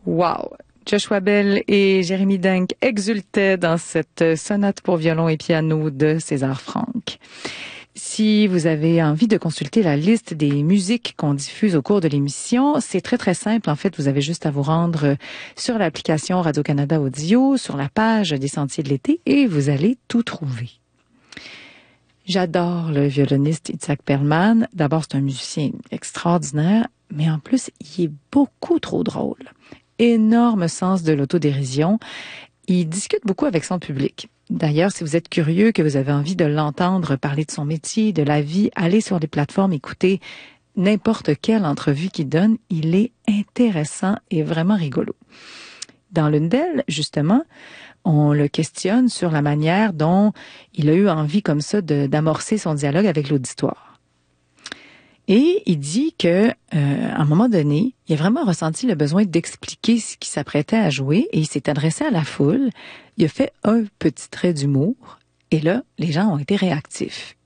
Wow! Joshua Bell et Jérémy Dink exultaient dans cette sonate pour violon et piano de César Franck. Si vous avez envie de consulter la liste des musiques qu'on diffuse au cours de l'émission, c'est très, très simple. En fait, vous avez juste à vous rendre sur l'application Radio-Canada Audio, sur la page des Sentiers de l'été, et vous allez tout trouver. J'adore le violoniste Itzhak Perlman. D'abord, c'est un musicien extraordinaire, mais en plus, il est beaucoup trop drôle. Énorme sens de l'autodérision. Il discute beaucoup avec son public. D'ailleurs, si vous êtes curieux, que vous avez envie de l'entendre parler de son métier, de la vie, allez sur les plateformes, écoutez n'importe quelle entrevue qu'il donne. Il est intéressant et vraiment rigolo. Dans l'une d'elles, justement, on le questionne sur la manière dont il a eu envie comme ça d'amorcer son dialogue avec l'auditoire. Et il dit que, à un moment donné, il a vraiment ressenti le besoin d'expliquer ce qu'il s'apprêtait à jouer et il s'est adressé à la foule. Il a fait un petit trait d'humour et là, les gens ont été réactifs.